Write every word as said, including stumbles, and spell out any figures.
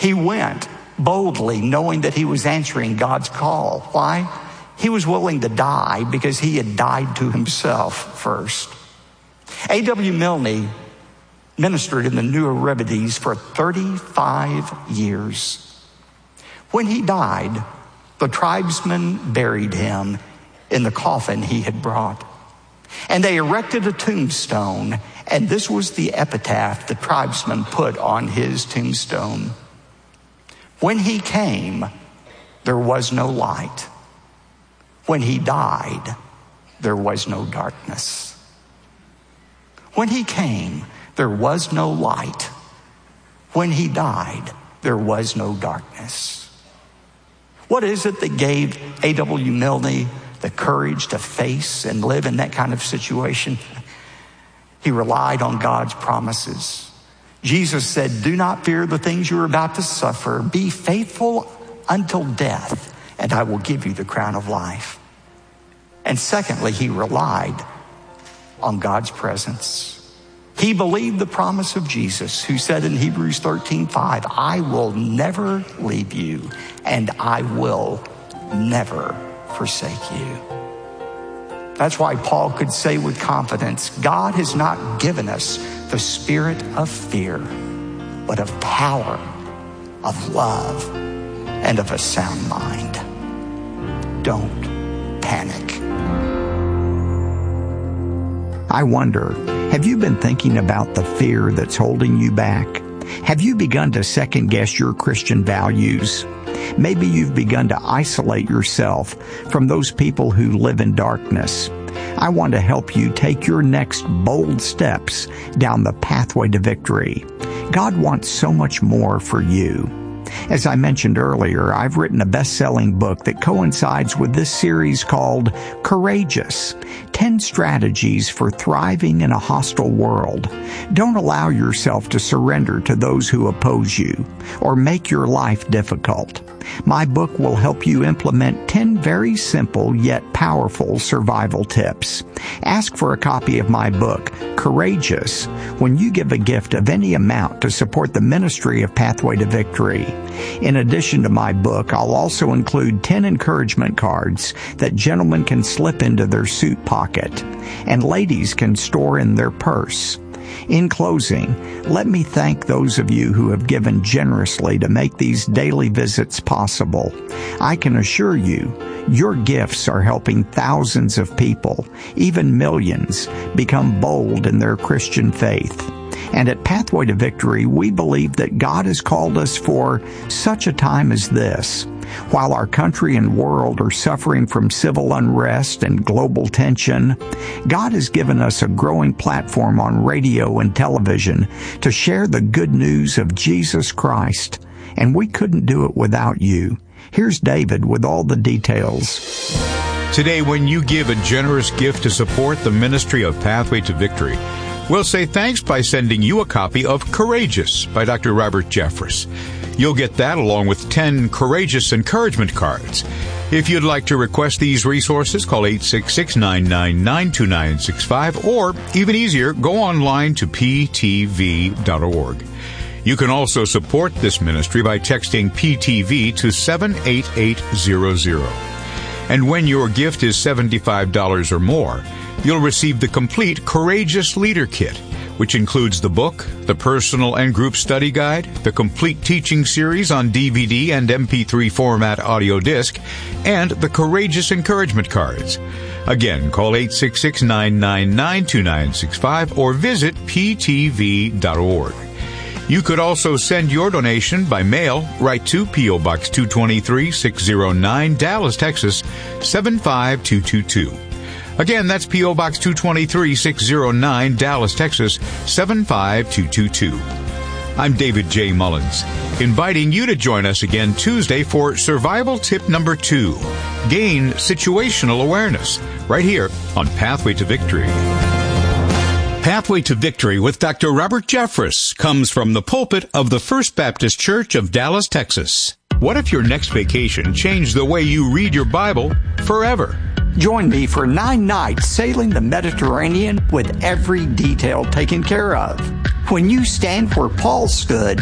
He went boldly, knowing that he was answering God's call. Why? He was willing to die because he had died to himself first. A W Milne ministered in the New Hebrides for thirty-five years. When he died, the tribesmen buried him in the coffin he had brought. And they erected a tombstone, and this was the epitaph the tribesmen put on his tombstone. When he came, there was no light. When he died, there was no darkness. When he came, there was no light. When he died, there was no darkness. What is it that gave A W Milne the courage to face and live in that kind of situation? He relied on God's promises. Jesus said, "Do not fear the things you are about to suffer. Be faithful until death, and I will give you the crown of life." And secondly, he relied on God's presence. He believed the promise of Jesus, who said in Hebrews thirteen five, "I will never leave you, and I will never forsake you." That's why Paul could say with confidence, God has not given us the spirit of fear, but of power, of love, and of a sound mind. Don't panic. I wonder, have you been thinking about the fear that's holding you back? Have you begun to second guess your Christian values? Maybe you've begun to isolate yourself from those people who live in darkness. I want to help you take your next bold steps down the pathway to victory. God wants so much more for you. As I mentioned earlier, I've written a best-selling book that coincides with this series called Courageous, ten Strategies for Thriving in a Hostile World. Don't allow yourself to surrender to those who oppose you or make your life difficult. My book will help you implement ten very simple yet powerful survival tips. Ask for a copy of my book, Courageous, when you give a gift of any amount to support the ministry of Pathway to Victory. In addition to my book, I'll also include ten encouragement cards that gentlemen can slip into their suit pocket and ladies can store in their purse. In closing, let me thank those of you who have given generously to make these daily visits possible. I can assure you, your gifts are helping thousands of people, even millions, become bold in their Christian faith. And at Pathway to Victory, we believe that God has called us for such a time as this. While our country and world are suffering from civil unrest and global tension, God has given us a growing platform on radio and television to share the good news of Jesus Christ. And we couldn't do it without you. Here's David with all the details. Today, when you give a generous gift to support the ministry of Pathway to Victory, we'll say thanks by sending you a copy of Courageous by Doctor Robert Jeffress. You'll get that along with ten Courageous encouragement cards. If you'd like to request these resources, call eight six six, nine nine nine, two nine six five, or even easier, go online to p t v dot org. You can also support this ministry by texting P T V to seven eight eight zero zero. And when your gift is seventy-five dollars or more, you'll receive the complete Courageous Leader Kit, which includes the book, the personal and group study guide, the complete teaching series on D V D and M P three format audio disc, and the Courageous encouragement cards. Again, call eight six six, nine nine nine, two nine six five or visit p t v dot org. You could also send your donation by mail right to P O. Box two twenty-three, six oh nine, Dallas, Texas, seven five two two two. Again, that's P O. Box two twenty-three, six oh nine, Dallas, Texas, seven five two two two. I'm David J. Mullins, inviting you to join us again Tuesday for Survival Tip Number Two, Gain Situational Awareness, right here on Pathway to Victory. Pathway to Victory with Doctor Robert Jeffress comes from the pulpit of the First Baptist Church of Dallas, Texas. What if your next vacation changed the way you read your Bible forever? Join me for nine nights sailing the Mediterranean with every detail taken care of. When you stand where Paul stood,